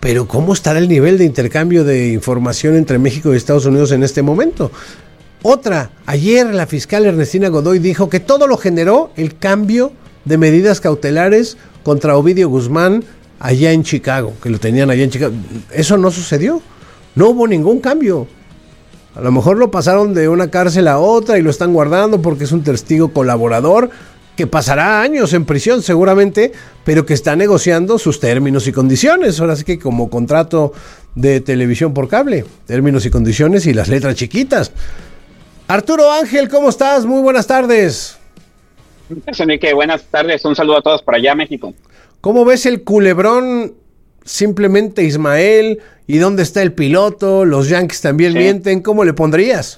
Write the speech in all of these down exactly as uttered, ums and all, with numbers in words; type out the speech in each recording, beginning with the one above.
pero ¿cómo estará el nivel de intercambio de información entre México y Estados Unidos en este momento? Otra, ayer la fiscal Ernestina Godoy dijo que todo lo generó el cambio de medidas cautelares contra Ovidio Guzmán allá en Chicago, que lo tenían allá en Chicago. Eso no sucedió, no hubo ningún cambio. A lo mejor lo pasaron de una cárcel a otra y lo están guardando porque es un testigo colaborador que pasará años en prisión seguramente, pero que está negociando sus términos y condiciones. Ahora sí que como contrato de televisión por cable, términos y condiciones y las letras chiquitas. Arturo Ángel, ¿cómo estás? Muy buenas tardes. Enrique, buenas tardes, un saludo a todos por allá, México. ¿Cómo ves el culebrón simplemente Ismael? ¿Y dónde está el piloto? Los Yankees también sí. mienten. ¿Cómo le pondrías?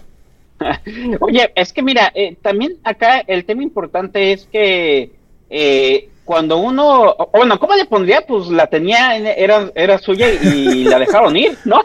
Oye, es que mira, eh, también acá el tema importante es que eh, cuando uno, bueno, ¿cómo le pondría? Pues la tenía, era, era suya y la dejaron ir, ¿no?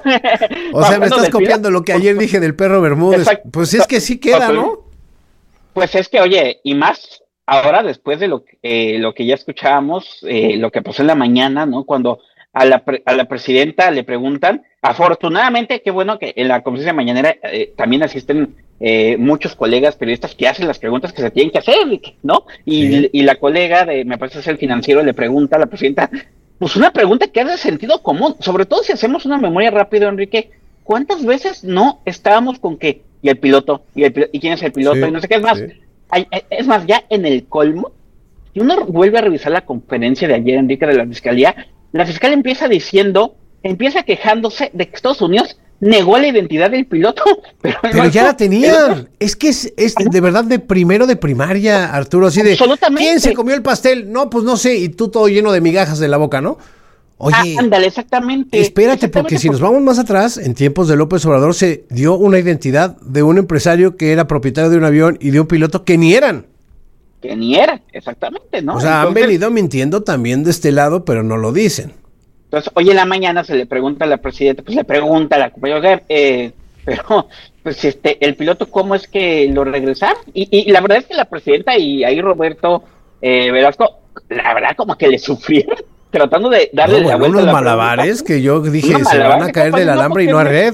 O sea, me estás copiando piloto? Lo que ayer dije del perro Bermúdez. Exacto. Pues es que sí queda, pues, ¿no? Pues es que, oye, y más ahora después de lo, eh, lo que ya escuchábamos, eh, lo que pasó en la mañana, ¿no? Cuando a la, pre- a la presidenta le preguntan, afortunadamente, qué bueno que en la conferencia mañanera eh, también asisten eh, muchos colegas periodistas que hacen las preguntas que se tienen que hacer, ¿no? Y, sí. y la colega de, me parece ser el Financiero, le pregunta a la presidenta, pues una pregunta que es de sentido común, sobre todo si hacemos una memoria rápida, Enrique, ¿cuántas veces no estábamos con que, y el piloto, y, el, y quién es el piloto, sí, y no sé qué, es más, sí. hay, es más, ya en el colmo, si uno vuelve a revisar la conferencia de ayer, Enrique, de la Fiscalía, la fiscal empieza diciendo, empieza quejándose de que Estados Unidos negó la identidad del piloto. Pero, pero ya la tenían. Es que es, es de verdad de primero de primaria, Arturo, así de, ¿quién se comió el pastel? No, pues no sé, y tú todo lleno de migajas de la boca, ¿no? Oye, ah, ándale, exactamente. Espérate, exactamente porque si nos vamos más atrás, en tiempos de López Obrador se dio una identidad de un empresario que era propietario de un avión y de un piloto que ni eran. Que ni era, exactamente, ¿no? O sea, entonces, han venido mintiendo también de este lado, pero no lo dicen. Entonces, hoy en la mañana se le pregunta a la presidenta, pues le pregunta a la compañera, eh, pero, pues este, el piloto, ¿cómo es que lo regresaron? Y, y la verdad es que la presidenta y ahí Roberto eh, Velasco, la verdad como que le sufrieron, tratando de darle no, bueno, la vuelta unos a la malabares pregunta. Que yo dije, se van a caer del no, alambre y no a red.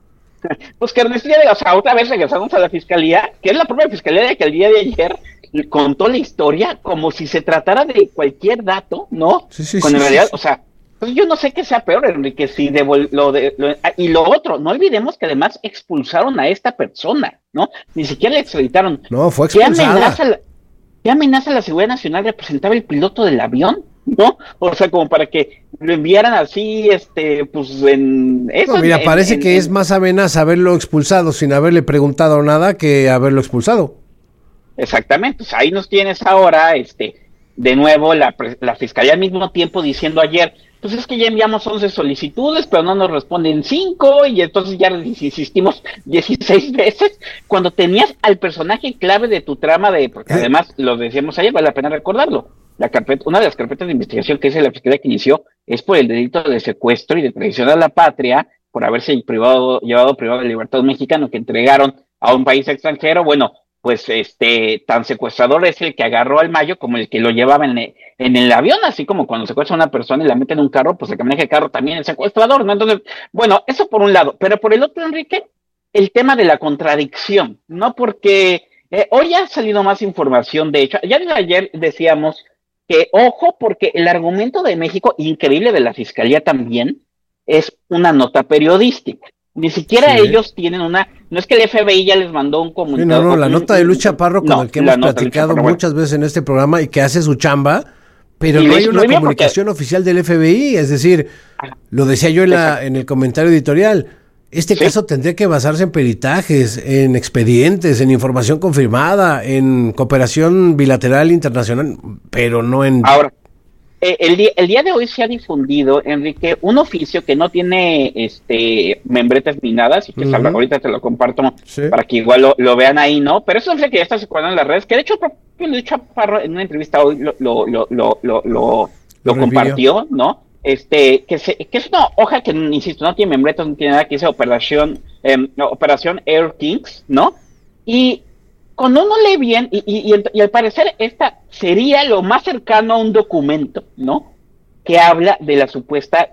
Pues que Ernestina, o sea, otra vez regresamos a la fiscalía, que es la propia fiscalía que el día de ayer contó la historia como si se tratara de cualquier dato, ¿no? Sí, sí, Cuando sí, en realidad, sí. o sea, pues yo no sé qué sea peor, Enrique, si devol- lo de, lo, y lo otro, no olvidemos que además expulsaron a esta persona, ¿no? Ni siquiera le extraditaron. No, fue ¿Qué expulsada. amenaza, la, ¿Qué amenaza a la seguridad nacional representaba el piloto del avión? ¿No? O sea, como para que lo enviaran así, este, pues en eso. No, mira, en, parece en, que en, es más amenaza haberlo expulsado sin haberle preguntado nada que haberlo expulsado. Exactamente, pues ahí nos tienes ahora, este, de nuevo la, la fiscalía al mismo tiempo diciendo ayer, pues es que ya enviamos once solicitudes, pero no nos responden cinco, y entonces ya insistimos dieciséis veces, cuando tenías al personaje clave de tu trama de, porque además lo decíamos ayer, vale la pena recordarlo, la carpeta, una de las carpetas de investigación que dice la fiscalía que inició es por el delito de secuestro y de traición a la patria, por haberse privado, llevado privado de libertad a un mexicano que entregaron a un país extranjero. Bueno, pues este, tan secuestrador es el que agarró al Mayo como el que lo llevaba en el, en el avión, así como cuando secuestra a una persona y la mete en un carro, pues el que maneja el carro también es secuestrador, ¿no? Entonces, bueno, eso por un lado, pero por el otro, Enrique, el tema de la contradicción, ¿no? Porque eh, hoy ha salido más información, de hecho, ya desde ayer decíamos que, ojo, porque el argumento de México, increíble de la Fiscalía también, es una nota periodística. Ni siquiera sí. ellos tienen una, no es que el F B I ya les mandó un comunicado. Sí, no, no, la nota de Luis Chaparro con no, el que hemos platicado muchas veces en este programa y que hace su chamba, pero y no hay una comunicación porque... oficial del F B I, es decir, lo decía yo en, la, en el comentario editorial, este ¿Sí? caso tendría que basarse en peritajes, en expedientes, en información confirmada, en cooperación bilateral internacional, pero no en... Ahora, eh, el, día, el día de hoy se ha difundido, Enrique, un oficio que no tiene este membretas ni nada, así que uh-huh. salva, ahorita te lo comparto sí. para que igual lo, lo vean ahí, ¿no? Pero eso es que ya está circulando en las redes, que de hecho Luis Chaparro en una entrevista hoy lo, lo, lo, lo, lo, lo, lo compartió, ¿no? Este, que, se, que es una hoja que, insisto, no tiene membretas, no tiene nada, que dice Operación, eh, Operación Air Kings, ¿no? Y cuando uno lee bien, y, y, y, y al parecer esta sería lo más cercano a un documento, ¿no? Que habla de la supuesta